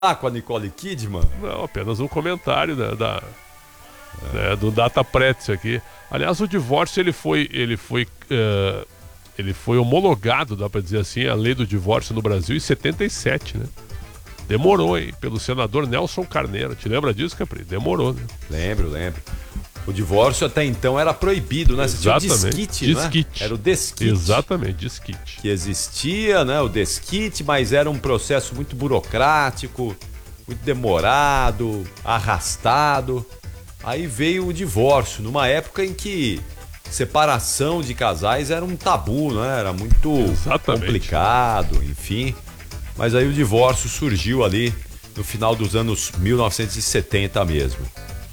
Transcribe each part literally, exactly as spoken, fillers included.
Ah, com a Nicole Kidman? Não, apenas um comentário da, da é. né, do Data Pretzel aqui. Aliás, o divórcio ele foi, ele foi, uh, ele foi homologado, dá pra dizer assim, a lei do divórcio no Brasil em setenta e sete, né? Demorou, hein? Pelo senador Nelson Carneiro. Te lembra disso, Capri? Demorou, né? Lembro, lembro. O divórcio até então era proibido, né? Você tinha o desquite, desquite. Né? Era o desquite. Exatamente, desquite. Que existia, né? O desquite, mas era um processo muito burocrático, muito demorado, arrastado. Aí veio o divórcio, numa época em que separação de casais era um tabu, né? Era muito Exatamente. complicado, enfim. Mas aí o divórcio surgiu ali no final dos anos mil novecentos e setenta mesmo.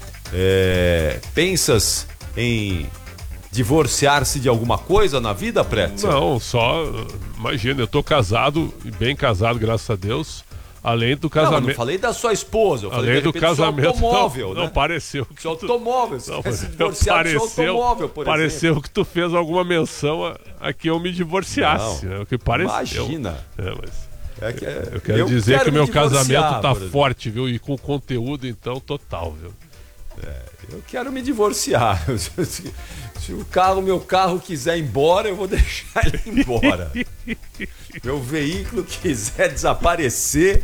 É, pensas em divorciar-se de alguma coisa na vida, Pretzel? Não, só, imagina, eu tô casado, bem casado, graças a Deus. Além do casamento. Não, eu não falei da sua esposa, eu falei Além do casamento. automóvel, não, né? não, pareceu. Que seu automóvel, você não, quer se divorciar do seu automóvel, por pareceu exemplo. que tu fez alguma menção a, a que eu me divorciasse. Não, né? O que pareceu. Imagina. É, mas é que é, eu quero eu dizer quero que o meu casamento tá exemplo. forte, viu? E com conteúdo, então, total, viu? É, eu quero me divorciar. Se o carro, meu carro quiser ir embora, eu vou deixar ele embora. Meu veículo quiser desaparecer.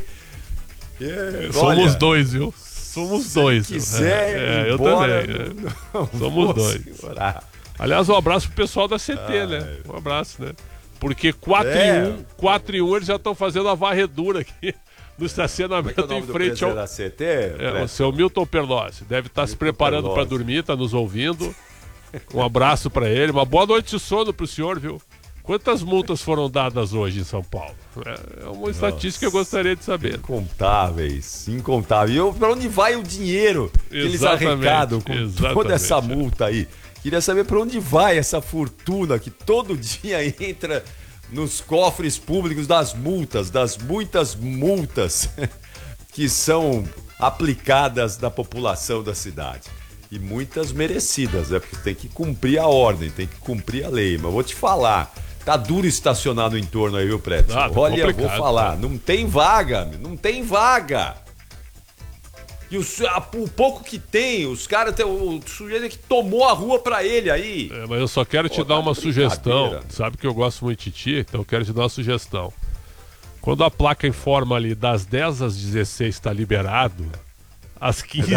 É, Somos olha, dois, viu? Somos dois. Se quiser, é, ir eu embora, também. Não, não Somos dois. Segurar. Aliás, um abraço pro pessoal da C T, ah, né? Um abraço, né? Porque quatro e um eles já estão fazendo a varredura aqui no estacionamento é é em frente ao. Da C T, é, o seu Milton Perlossi. Deve estar se preparando para dormir, tá nos ouvindo. Um abraço para ele. Uma boa noite de sono pro senhor, viu? Quantas multas foram dadas hoje em São Paulo? É uma estatística Nossa, que eu gostaria de saber. Incontáveis, incontáveis. E para onde vai o dinheiro que eles arrecadam com exatamente. toda essa multa aí? Queria saber para onde vai essa fortuna que todo dia entra nos cofres públicos das multas, das muitas multas que são aplicadas na população da cidade. E muitas merecidas, né? Porque tem que cumprir a ordem, tem que cumprir a lei. Mas vou te falar, tá duro estacionar no entorno aí, viu, Pretzel? Ah, tá Olha, eu vou falar, tá? Não tem vaga, não tem vaga. E os, a, o pouco que tem, os caras, o, o sujeito que tomou a rua pra ele aí. É, mas eu só quero te Pô, dar tá uma sugestão. Sabe que eu gosto muito de ti, então eu quero te dar uma sugestão. Quando a placa informa ali das dez às dezesseis tá liberado, às quinze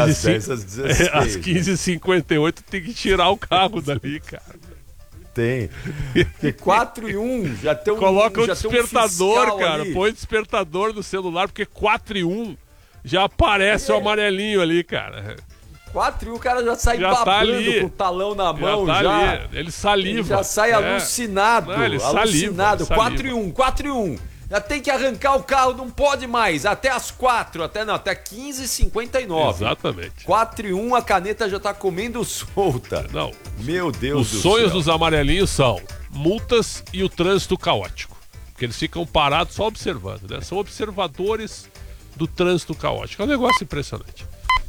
e cinquenta e oito tem que tirar o carro dali, cara. Tem. Porque quatro e um já tem um Coloca o já despertador, um cara. Ali. Põe o despertador no celular, porque quatro e um já aparece é. o amarelinho ali, cara. quatro e um o cara já sai já babando tá ali. com o talão na mão, já. Tá já. Ali. Ele saliva. Ele já sai é. alucinado. Não, ele alucinado. Saliva, quatro e um, quatro e um. Já tem que arrancar o carro, não pode mais. Até as quatro, até não, até quinze e cinquenta e nove. Exatamente. quatro e um, a caneta já tá comendo solta. Não. Meu Deus do céu. Os do sonhos céu. dos amarelinhos são multas e o trânsito caótico. Porque eles ficam parados só observando, né? São observadores do trânsito caótico. É um negócio impressionante.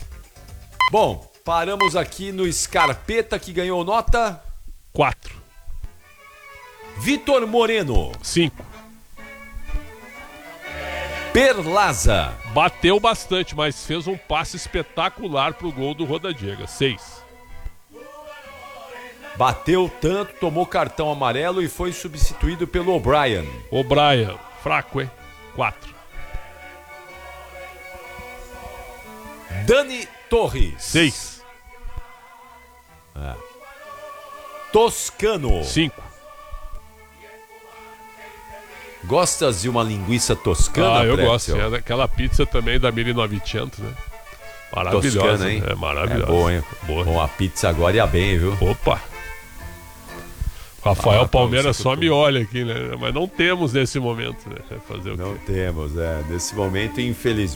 Bom, paramos aqui no Scarpeta, que ganhou nota quatro. Vitor Moreno. cinco. Perlaza. Bateu bastante, mas fez um passe espetacular pro gol do Rodadiega. seis. Bateu tanto, tomou cartão amarelo e foi substituído pelo O'Brien. O'Brien, fraco, hein? quatro. Dani Torres. seis. Ah. Toscano. cinco. Gostas de uma linguiça toscana? Ah, eu Pretzel? gosto. É aquela pizza também da mil e novecentos, né? Maravilhosa, Toscana, hein? É maravilhosa. É boa, hein? Boa. Bom, a pizza agora ia bem, viu? Opa! Rafael ah, Palmeira só tô... me olha aqui, né? Mas não temos nesse momento, né? Fazer o não quê? temos, é. Nesse momento, infelizmente.